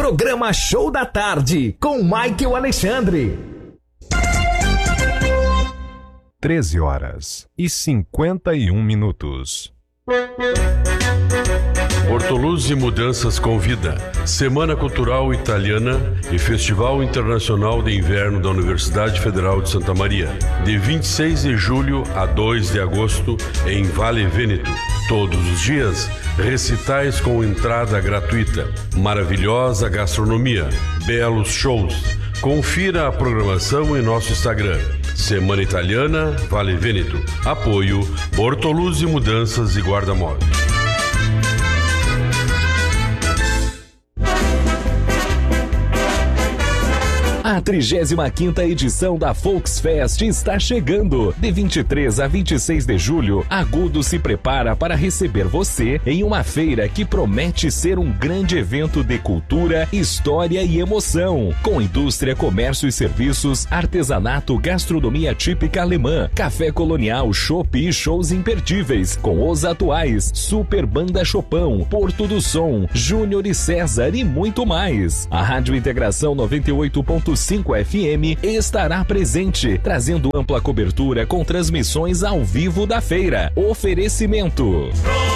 Programa Show da Tarde, com Michael Alexandre. 13h51. Bortoluzzi Mudanças convida Semana Cultural Italiana e Festival Internacional de Inverno da Universidade Federal de Santa Maria, de 26 de julho a 2 de agosto em Vale Vêneto. Todos os dias, recitais com entrada gratuita, maravilhosa gastronomia, belos shows. Confira a programação em nosso Instagram. Semana Italiana, Vale Vêneto. Apoio Bortoluzzi Mudanças e Guarda-Motos. A 35ª edição da Volksfest está chegando. De 23 a 26 de julho, Agudo se prepara para receber você em uma feira que promete ser um grande evento de cultura, história e emoção. Com indústria, comércio e serviços, artesanato, gastronomia típica alemã, café colonial, chopp e shows imperdíveis. Com os atuais, Super Banda Chopão, Porto do Som, Júnior e César e muito mais. A Rádio Integração 98.5 FM estará presente, trazendo ampla cobertura com transmissões ao vivo da feira. Oferecimento.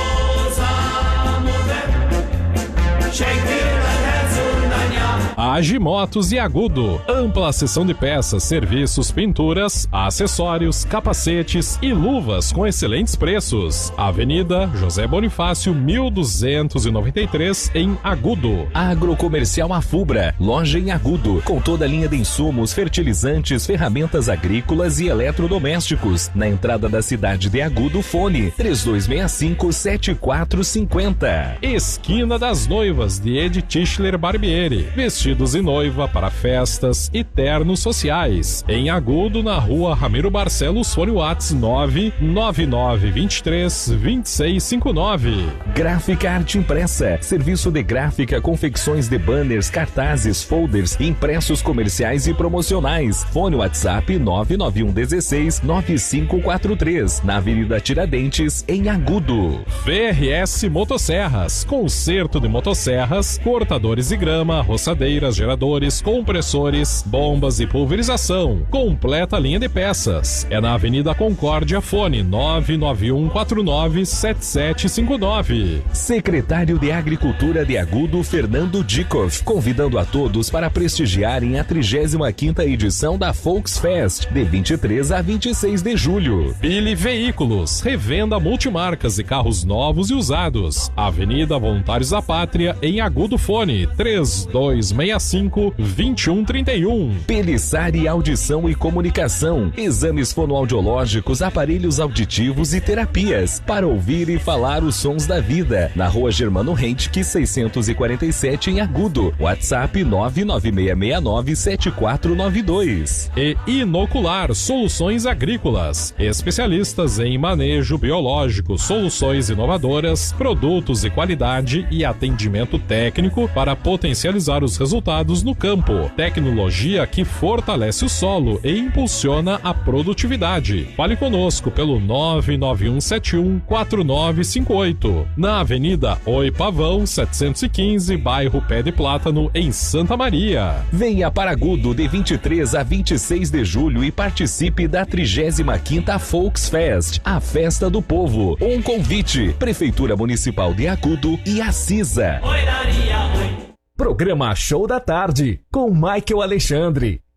Agimotos e Agudo, ampla seção de peças, serviços, pinturas, acessórios, capacetes e luvas com excelentes preços. Avenida José Bonifácio, 1293, em Agudo. Agrocomercial Afubra, loja em Agudo, com toda a linha de insumos, fertilizantes, ferramentas agrícolas e eletrodomésticos. Na entrada da cidade de Agudo, fone 3265-7450. Esquina das Noivas, de Ed Tischler Barbieri. Vestidos e noiva para festas e ternos sociais. Em Agudo, na rua Ramiro Barcelos, fone Whats 999232659. Gráfica Arte Impressa, serviço de gráfica, confecções de banners, cartazes, folders, impressos comerciais e promocionais. Fone WhatsApp 991169543, na Avenida Tiradentes, em Agudo. VRS Motosserras, conserto de motosserras, cortadores de grama, roçadeiras, geradores, compressores, bombas e pulverização. Completa linha de peças. É na Avenida Concórdia, fone 991497759. Secretário de Agricultura de Agudo, Fernando Dikoff, convidando a todos para prestigiarem a 35ª edição da Volksfest, de 23 a 26 de julho. Billy Veículos, revenda multimarcas e carros novos e usados. Avenida Voluntários da Pátria, em Agudo, fone 3265-2131. Pelissari Audição e Comunicação, exames fonoaudiológicos, aparelhos auditivos e terapias, para ouvir e falar os sons da vida. Na rua Germano Rentke, 647, em Agudo. WhatsApp 996697492. E Inocular Soluções Agrícolas, especialistas em manejo biológico, soluções inovadoras, produtos de qualidade e atendimento técnico para potencializar os resultados no campo. Tecnologia que fortalece o solo e impulsiona a produtividade. Fale conosco pelo 991714958. Na Avenida Oi Pavão, 715, bairro Pé de Plátano, em Santa Maria. Venha para Agudo de 23 a 26 de julho e participe da 35ª Volksfest, a festa do povo. Um convite: Prefeitura Municipal de Agudo e a CISA. Programa Show da Tarde, com Michael Alexandre.